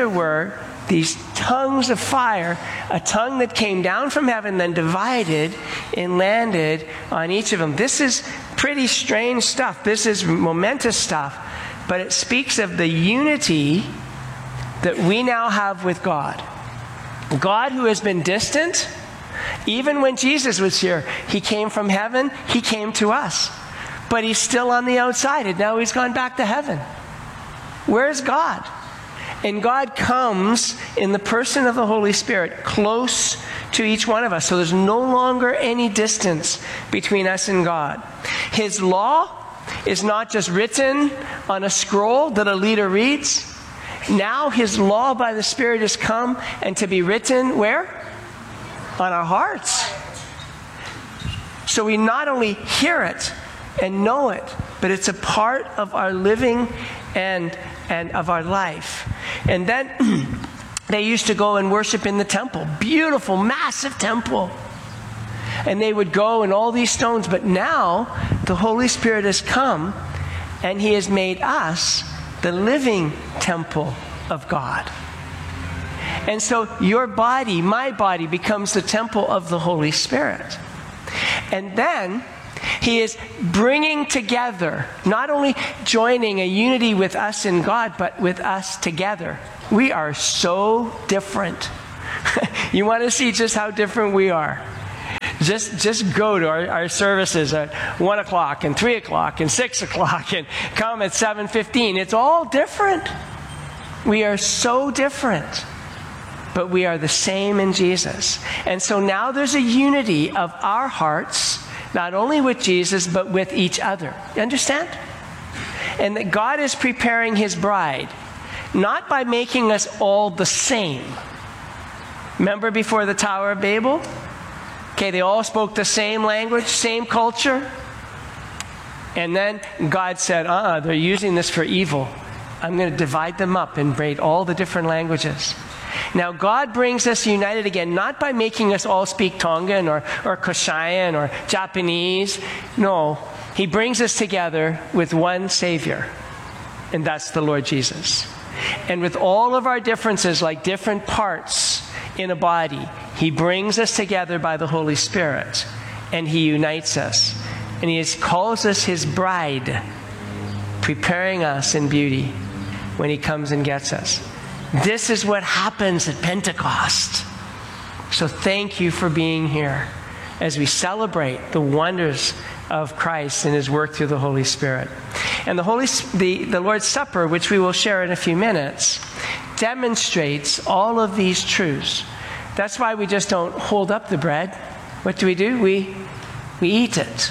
there were these tongues of fire, a tongue that came down from heaven, then divided and landed on each of them. This is pretty strange stuff. This is momentous stuff. But it speaks of the unity that we now have with God. God, who has been distant, even when Jesus was here, he came from heaven, he came to us. But he's still on the outside, and now he's gone back to heaven. Where's God? And God comes in the person of the Holy Spirit close to each one of us. So there's no longer any distance between us and God. His law is not just written on a scroll that a leader reads. Now his law by the Spirit has come and to be written where? On our hearts. So we not only hear it and know it, but it's a part of our living and of our life. And then they used to go and worship in the temple. Beautiful, massive temple. And they would go and all these stones. But now the Holy Spirit has come and he has made us the living temple of God. And so your body, my body, becomes the temple of the Holy Spirit. And then he is bringing together, not only joining a unity with us in God, but with us together. We are so different. You want to see just how different we are? Just go to our services at 1 o'clock and 3 o'clock and 6 o'clock and come at 7:15. It's all different. We are so different. But we are the same in Jesus. And so now there's a unity of our hearts, not only with Jesus, but with each other. You understand? And that God is preparing his bride, not by making us all the same. Remember before the Tower of Babel? Okay, they all spoke the same language, same culture. And then God said, they're using this for evil. I'm going to divide them up and braid all the different languages. Now, God brings us united again, not by making us all speak Tongan or Koshayan or Japanese. No, he brings us together with one Savior, and that's the Lord Jesus. And with all of our differences, like different parts in a body, he brings us together by the Holy Spirit, and he unites us. And he calls us his bride, preparing us in beauty when he comes and gets us. This is what happens at Pentecost. So thank you for being here as we celebrate the wonders of Christ and his work through the Holy Spirit. And the Lord's Supper, which we will share in a few minutes, demonstrates all of these truths. That's why we just don't hold up the bread. What do? We eat it.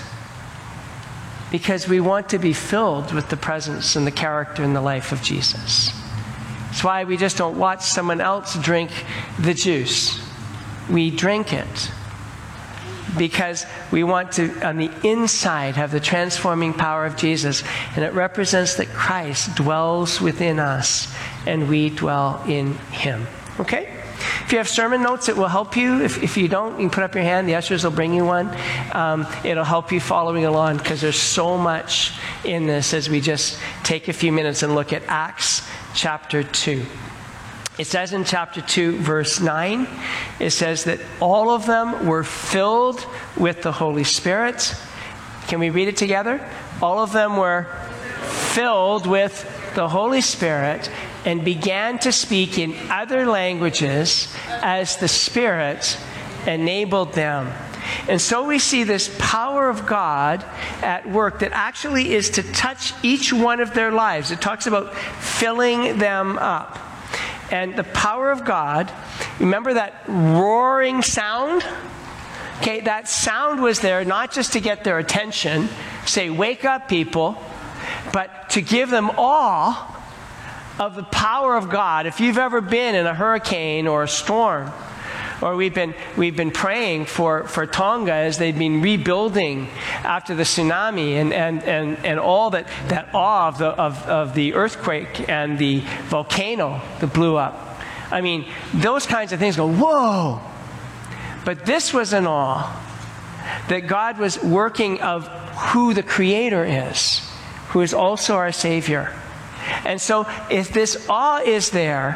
Because we want to be filled with the presence and the character and the life of Jesus. That's why we just don't watch someone else drink the juice. We drink it. Because we want to, on the inside, have the transforming power of Jesus. And it represents that Christ dwells within us and we dwell in him. Okay? If you have sermon notes, it will help you. If you don't, you can put up your hand. The ushers will bring you one. It'll help you following along because there's so much in this as we just take a few minutes and look at Acts chapter 2. It says in chapter 2, verse 9, it says that all of them were filled with the Holy Spirit. Can we read it together? All of them were filled with the Holy Spirit and began to speak in other languages as the Spirit enabled them. And so we see this power of God at work that actually is to touch each one of their lives. It talks about filling them up. And the power of God, remember that roaring sound? Okay, that sound was there not just to get their attention, say, wake up people, but to give them awe of the power of God. If you've ever been in a hurricane or a storm, or we've been praying for Tonga as they've been rebuilding after the tsunami and all that awe of the earthquake and the volcano that blew up. I mean, those kinds of things go, whoa! But this was an awe that God was working of who the Creator is, who is also our Savior. And so if this awe is there,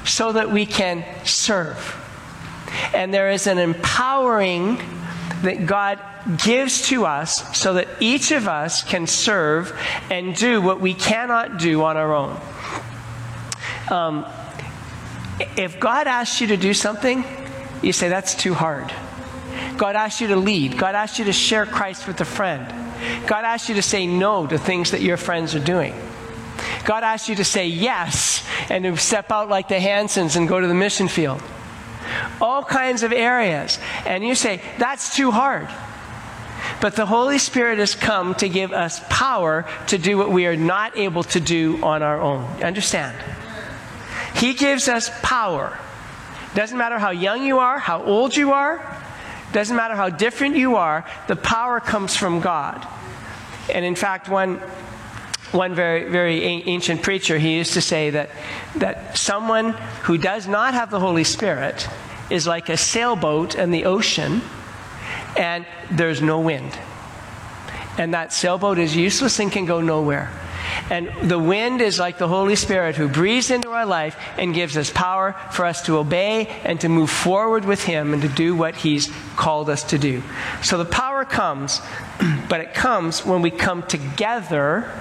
so that we can serve. And there is an empowering that God gives to us so that each of us can serve and do what we cannot do on our own. If God asks you to do something, you say, that's too hard. God asks you to lead. God asks you to share Christ with a friend. God asks you to say no to things that your friends are doing. God asks you to say yes and to step out like the Hansons and go to the mission field. All kinds of areas. And you say, that's too hard. But the Holy Spirit has come to give us power to do what we are not able to do on our own. Understand? He gives us power. Doesn't matter how young you are, how old you are. Doesn't matter how different you are. The power comes from God. And in fact, one very, very ancient preacher, he used to say that someone who does not have the Holy Spirit is like a sailboat in the ocean, and there's no wind. And that sailboat is useless and can go nowhere. And the wind is like the Holy Spirit who breathes into our life and gives us power for us to obey and to move forward with Him and to do what He's called us to do. So the power comes, but it comes when we come together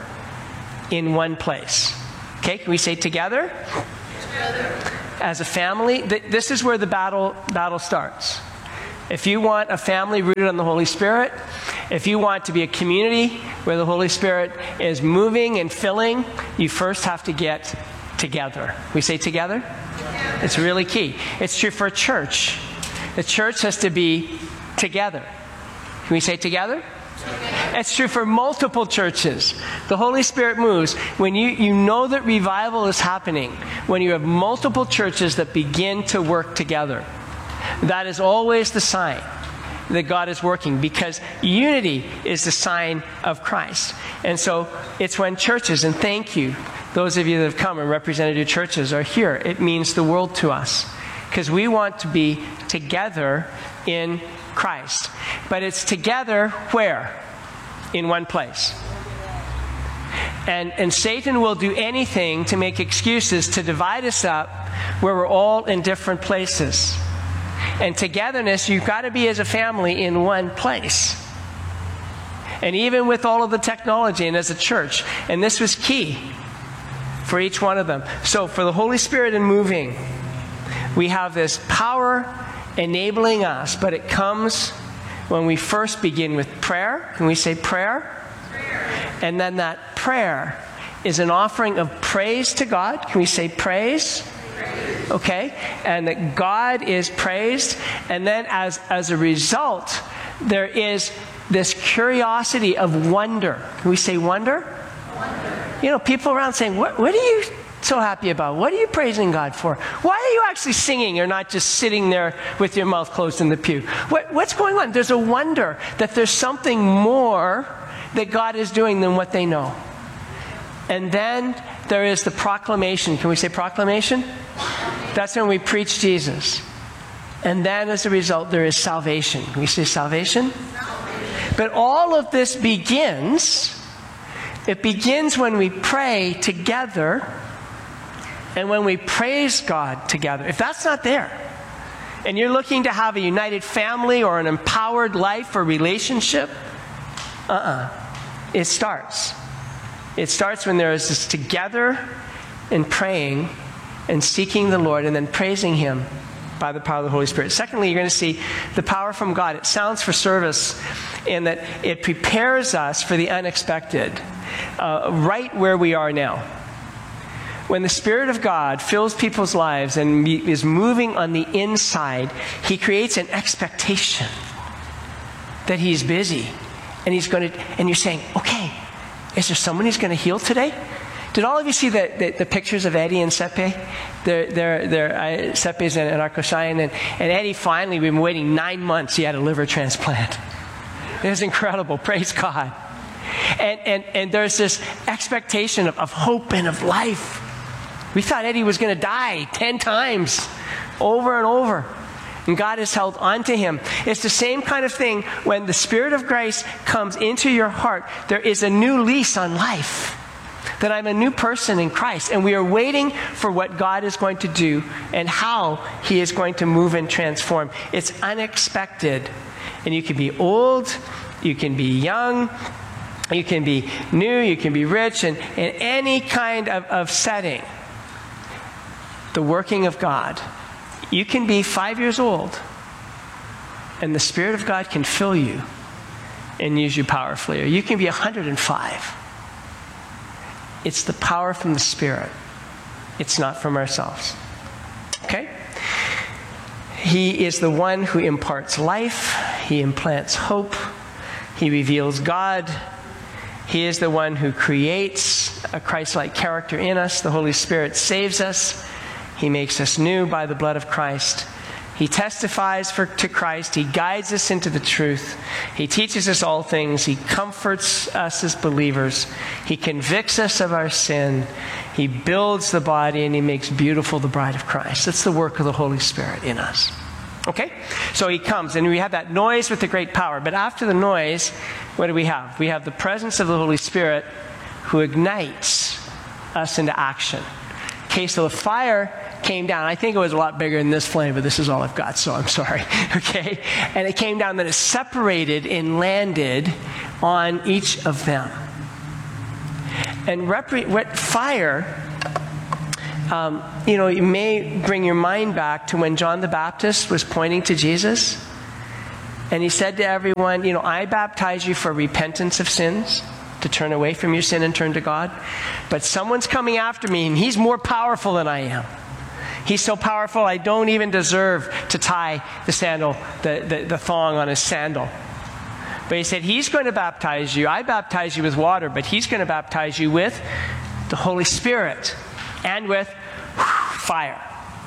in one place. Okay, can we say together? Together. As a family, this is where the battle starts. If you want a family rooted on the Holy Spirit, if you want to be a community where the Holy Spirit is moving and filling, you first have to get together. We say together? Yeah. It's really key. It's true for a church. The church has to be together. Can we say together? It's true for multiple churches. The Holy Spirit moves when you know that revival is happening, when you have multiple churches that begin to work together. That is always the sign that God is working, because unity is the sign of Christ. And so it's when churches, and thank you, those of you that have come and represented your churches are here. It means the world to us, because we want to be together in Christ. But it's together where? In one place. And Satan will do anything to make excuses to divide us up where we're all in different places. And togetherness, you've got to be as a family in one place. And even with all of the technology and as a church. And this was key for each one of them. So for the Holy Spirit in moving, we have this power enabling us, but it comes when we first begin with prayer. Can we say prayer? Prayer. And then that prayer is an offering of praise to God. Can we say praise? Praise. Okay? And that God is praised. And then as a result, there is this curiosity of wonder. Can we say wonder? Wonder. You know, people around saying, what are you so happy about? What are you praising God for? Why are you actually singing? You're not just sitting there with your mouth closed in the pew. What's going on? There's a wonder that there's something more that God is doing than what they know. And then there is the proclamation. Can we say proclamation? That's when we preach Jesus. And then as a result, there is salvation. Can we say salvation? But all of this begins when we pray together and when we praise God together. If that's not there, and you're looking to have a united family or an empowered life or relationship, it starts. It starts when there is this together and praying and seeking the Lord and then praising Him by the power of the Holy Spirit. Secondly, you're going to see the power from God. It sounds for service in that it prepares us for the unexpected, right where we are now. When the Spirit of God fills people's lives and is moving on the inside, He creates an expectation that He's busy. And He's going to, and you're saying, okay, is there someone He's going to heal today? Did all of you see the pictures of Eddie and Sepe? Sepe's in Arcosayan, and Eddie finally, we've been waiting 9 months, he had a liver transplant. It was incredible, praise God. And there's this expectation of hope and of life. We thought Eddie was going to die 10 times, over and over. And God has held on to him. It's the same kind of thing when the Spirit of grace comes into your heart. There is a new lease on life. that I'm a new person in Christ. And we are waiting for what God is going to do and how he is going to move and transform. It's unexpected. And you can be old, you can be young, you can be new, you can be rich, and in any kind of setting, the working of God. You can be 5 years old, and the Spirit of God can fill you and use you powerfully. Or you can be 105. It's the power from the Spirit. It's not from ourselves. Okay? He is the one who imparts life. He implants hope. He reveals God. He is the one who creates a Christ-like character in us. The Holy Spirit saves us. He makes us new by the blood of Christ. He testifies to Christ. He guides us into the truth. He teaches us all things. He comforts us as believers. He convicts us of our sin. He builds the body, and he makes beautiful the bride of Christ. That's the work of the Holy Spirit in us. Okay? So he comes, and we have that noise with the great power. But after the noise, what do we have? We have the presence of the Holy Spirit who ignites us into action. Okay, so the fire came down. I think it was a lot bigger than this flame, but this is all I've got, so I'm sorry. Okay? And it came down, then it separated and landed on each of them. And what fire, you may bring your mind back to when John the Baptist was pointing to Jesus. And he said to everyone, I baptize you for repentance of sins, to turn away from your sin and turn to God. But someone's coming after me, and he's more powerful than I am. He's so powerful, I don't even deserve to tie the sandal, the thong on his sandal. But he said, he's going to baptize you. I baptize you with water, but he's going to baptize you with the Holy Spirit and with fire.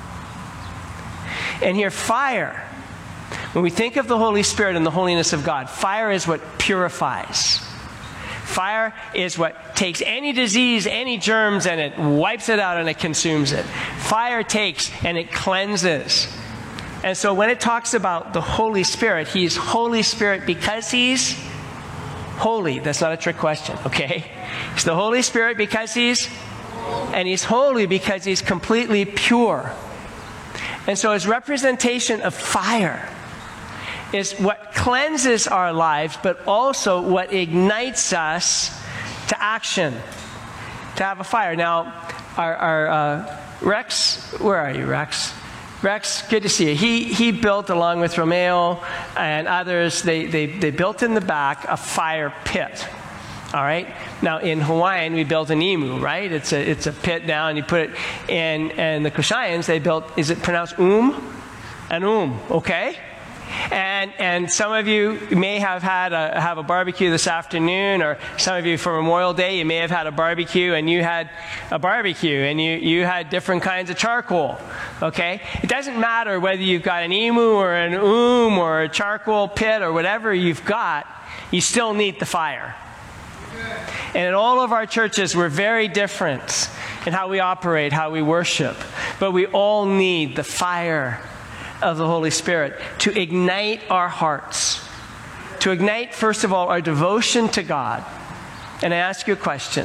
And here, fire, when we think of the Holy Spirit and the holiness of God, fire is what purifies. Fire is what takes any disease, any germs, and it wipes it out and it consumes it. Fire takes and it cleanses. And so when it talks about the Holy Spirit, he's Holy Spirit because he's holy. That's not a trick question, okay? He's the Holy Spirit because he's holy because he's completely pure. And so his representation of fire is what cleanses our lives, but also what ignites us to action, to have a fire. Now, our Rex, where are you, Rex? Rex, good to see you. He built, along with Romeo and others, they built in the back a fire pit. All right? Now, in Hawaiian, we built an imu, right? It's a pit down, you put it in, and the Kushayans, they built, is it pronounced An okay? And some of you may have have a barbecue this afternoon, or some of you for Memorial Day, you may have had a barbecue, and you had a barbecue, and you had different kinds of charcoal, okay? It doesn't matter whether you've got an imu or an or a charcoal pit or whatever you've got, you still need the fire. And in all of our churches, we're very different in how we operate, how we worship, but we all need the fire of the Holy Spirit to ignite our hearts, to ignite, first of all, our devotion to God. And I ask you a question.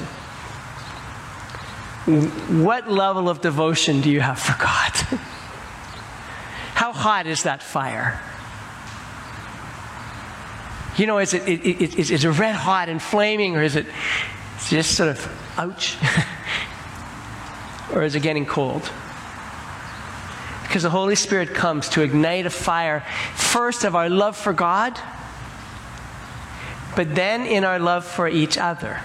What level of devotion do you have for God? How hot is that fire? Is it red hot and flaming, or is it just sort of, ouch? Or is it getting cold? Because the Holy Spirit comes to ignite a fire, first of our love for God, but then in our love for each other.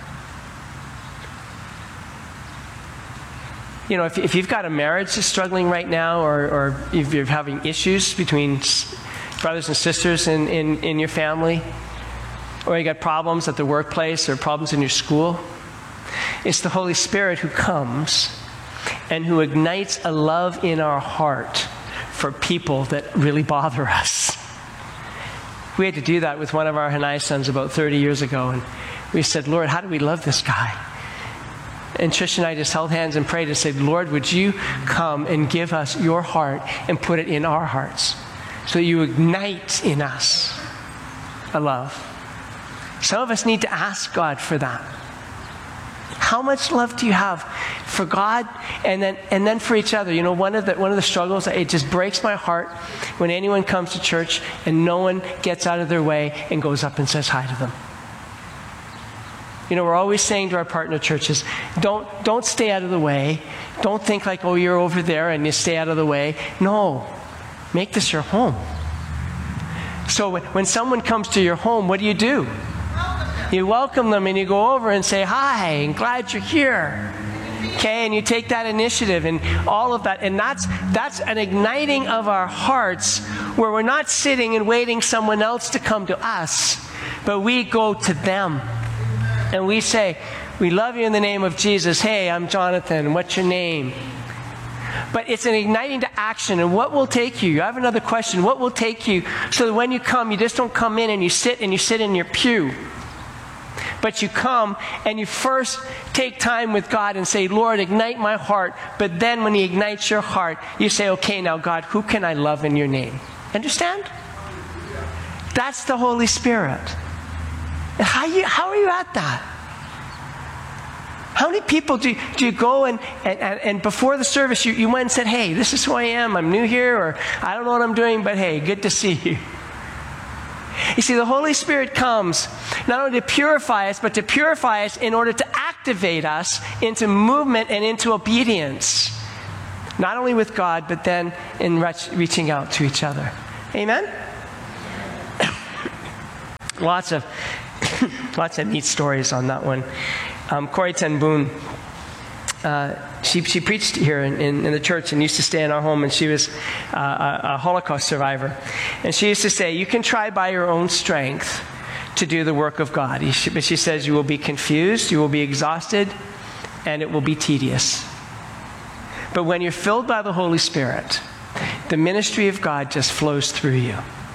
If you've got a marriage that's struggling right now, or if you're having issues between brothers and sisters in your family, or you got problems at the workplace or problems in your school, it's the Holy Spirit who comes and who ignites a love in our heart for people that really bother us. We had to do that with one of our Hanai sons about 30 years ago, and we said, Lord, how do we love this guy? And Trish and I just held hands and prayed and said, Lord, would you come and give us your heart and put it in our hearts so that you ignite in us a love. Some of us need to ask God for that. how much love do you have for God and then for each other? You know, one of the struggles, it just breaks my heart when anyone comes to church and no one gets out of their way and goes up and says hi to them. You know, we're always saying to our partner churches, don't stay out of the way. Don't think like, oh, you're over there and you stay out of the way. No, make this your home. So when someone comes to your home, what do? You welcome them and you go over and say, hi, and glad you're here. Okay, and you take that initiative and all of that. And that's an igniting of our hearts where we're not sitting and waiting someone else to come to us, but we go to them. And we say, we love you in the name of Jesus. Hey, I'm Jonathan. What's your name? But it's an igniting to action. And what will take you? I have another question. What will take you so that when you come, you just don't come in and you sit in your pew. But you come and you first take time with God and say, Lord, ignite my heart. But then when He ignites your heart, you say, okay, now God, who can I love in your name? Understand? That's the Holy Spirit. How are you at that? How many people do you go and before the service you went and said, hey, this is who I am, I'm new here, or I don't know what I'm doing, but hey, good to see you. You see, the Holy Spirit comes not only to purify us, but to purify us in order to activate us into movement and into obedience. Not only with God, but then in reaching out to each other. Amen? Lots of neat stories on that one. Corrie ten Boom, she preached here in the church and used to stay in our home, and she was a Holocaust survivor. And she used to say, you can try by your own strength to do the work of God. But she says you will be confused, you will be exhausted, and it will be tedious. But when you're filled by the Holy Spirit, the ministry of God just flows through you.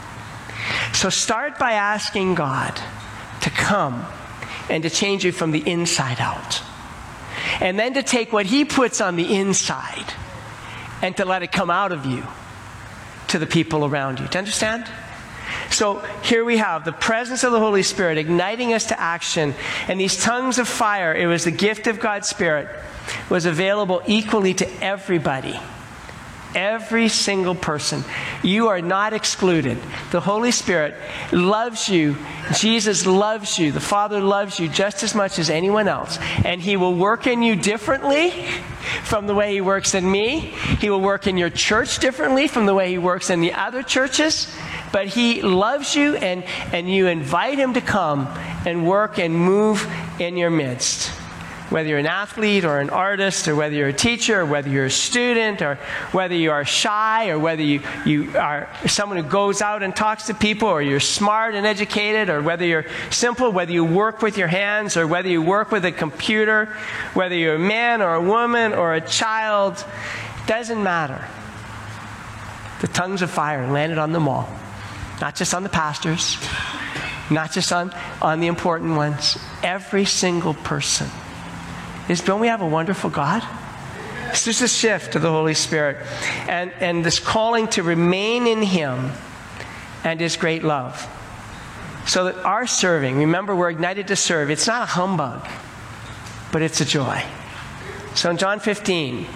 So start by asking God to come and to change you from the inside out. And then to take what He puts on the inside and to let it come out of you to the people around you. Do you understand? So here we have the presence of the Holy Spirit igniting us to action. And these tongues of fire, it was the gift of God's Spirit, was available equally to everybody. Every single person. You are not excluded. The Holy Spirit loves you. Jesus loves you. The Father loves you just as much as anyone else. And He will work in you differently from the way He works in me. He will work in your church differently from the way He works in the other churches. But He loves you, and you invite Him to come and work and move in your midst. Whether you're an athlete or an artist, or whether you're a teacher, or whether you're a student, or whether you are shy, or whether you are someone who goes out and talks to people, or you're smart and educated, or whether you're simple, whether you work with your hands, or whether you work with a computer, whether you're a man or a woman or a child, doesn't matter. The tongues of fire landed on them all. Not just on the pastors, not just on the important ones. Every single person. Don't we have a wonderful God? It's just a shift of the Holy Spirit. And this calling to remain in Him and His great love. So that our serving, remember we're ignited to serve. It's not a humbug, but it's a joy. So in John 15,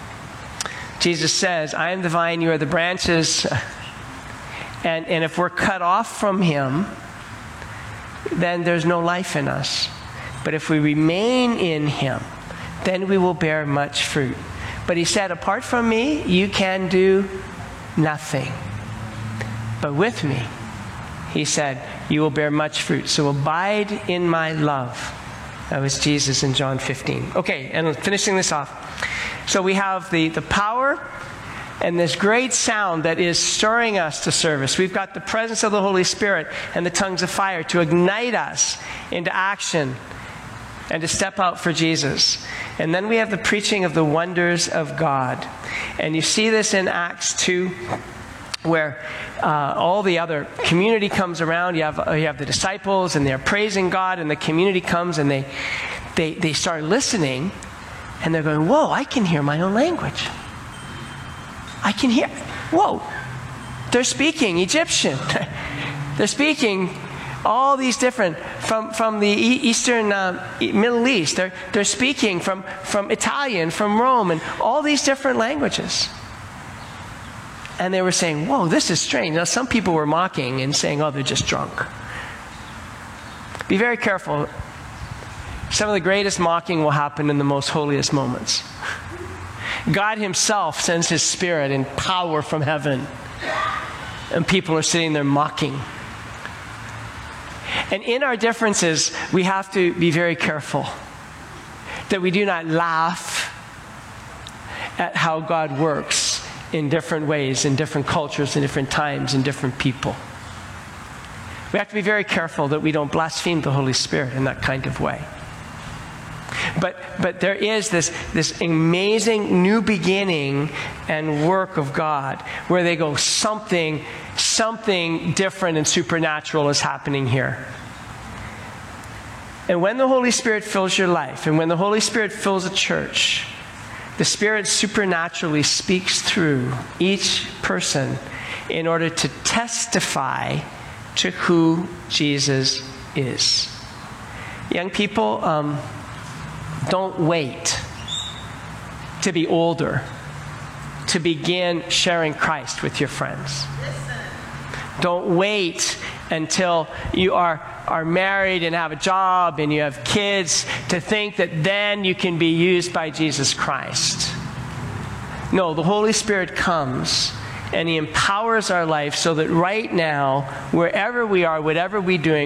Jesus says, I am the vine, you are the branches. And if we're cut off from Him, then there's no life in us. But if we remain in Him, then we will bear much fruit. But He said, apart from me, you can do nothing. But with me, He said, you will bear much fruit. So abide in my love. That was Jesus in John 15. Okay, and finishing this off. So we have the power and this great sound that is stirring us to service. We've got the presence of the Holy Spirit and the tongues of fire to ignite us into action and to step out for Jesus. And then we have the preaching of the wonders of God. And you see this in Acts 2, where all the other community comes around. You have the disciples, and they're praising God, and the community comes, and they start listening, and they're going, whoa, I can hear my own language. I can hear, whoa, they're speaking Egyptian. They're speaking all these different, from the Eastern, Middle East. They're speaking from Italian, from Rome, and all these different languages. And they were saying, whoa, this is strange. Now, some people were mocking and saying, oh, they're just drunk. Be very careful. Some of the greatest mocking will happen in the most holiest moments. God himself sends his Spirit in power from heaven. And people are sitting there mocking. And in our differences, we have to be very careful that we do not laugh at how God works in different ways, in different cultures, in different times, in different people. We have to be very careful that we don't blaspheme the Holy Spirit in that kind of way. But there is this amazing new beginning and work of God where they go, something different and supernatural is happening here. And when the Holy Spirit fills your life, and when the Holy Spirit fills a church, the Spirit supernaturally speaks through each person in order to testify to who Jesus is. Young people, don't wait to be older to begin sharing Christ with your friends. Don't wait until you are married and have a job and you have kids to think that then you can be used by Jesus Christ. No, the Holy Spirit comes and he empowers our life so that right now, wherever we are, whatever we're doing,